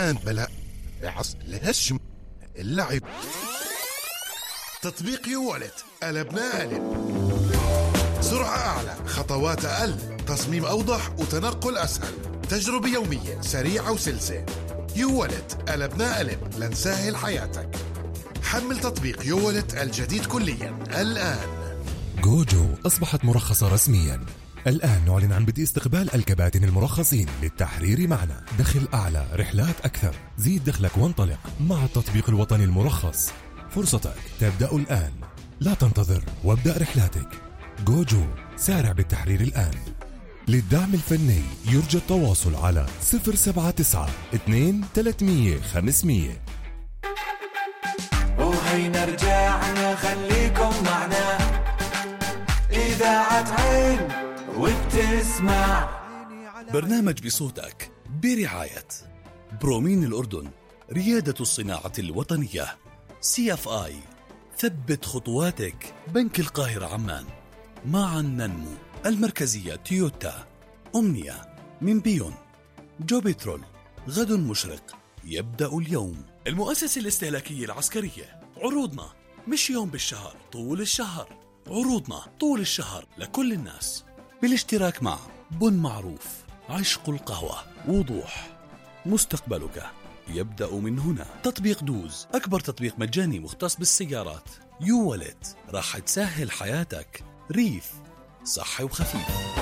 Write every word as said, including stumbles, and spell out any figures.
الآن بلا عص الهشم اللعب. تطبيق يوالت قلبنا قلب. سرعة أعلى، خطوات أقل، تصميم أوضح وتنقل أسهل، تجربة يومية سريعة وسلسة. يوالت قلبنا قلب لنسهل حياتك. حمل تطبيق يوالت الجديد كليا الآن. جوجو أصبحت مرخصة رسميا. الآن نعلن عن بدء استقبال الكباتن المرخصين للتحرير معنا. دخل أعلى، رحلات أكثر، زيد دخلك وانطلق مع التطبيق الوطني المرخص. فرصتك تبدأ الآن، لا تنتظر وابدأ رحلاتك. جوجو، سارع بالتحرير الآن. للدعم الفني يرجى التواصل على صفر سبعة تسعة اثنين ثلاثمية خمسمية. وهينا رجعنا خليكم معنا، إذاعة عين وبتسمع برنامج بصوتك برعاية برومين الأردن، ريادة الصناعة الوطنية. سي اف آي، ثبت خطواتك. بنك القاهرة عمان، معا ننمو. المركزية تويوتا. أمنية من بيون. جو بترول، غد مشرق يبدأ اليوم. المؤسسة الاستهلاكية العسكرية، عروضنا مش يوم بالشهر، طول الشهر. عروضنا طول الشهر لكل الناس، بالاشتراك مع بن معروف، عشق القهوة، وضوح. مستقبلك يبدأ من هنا. تطبيق دوز، أكبر تطبيق مجاني مختص بالسيارات. يوالت، راح تسهل حياتك. ريف، صحي وخفيف.